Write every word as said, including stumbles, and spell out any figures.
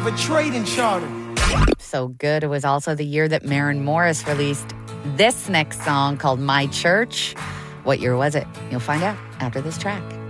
of a trading charter. So good. It was also the year that Maren Morris released this next song called My Church. What year was it? You'll find out after this track.